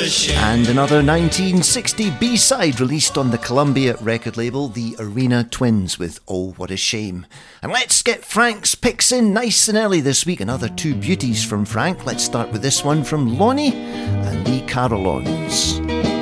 And another 1960 B-side released on the Columbia record label, the Arena Twins with Oh What a Shame. And let's get Frank's picks in nice and early this week. Another two beauties from Frank. Let's start with this one from Lonnie and the Carolons.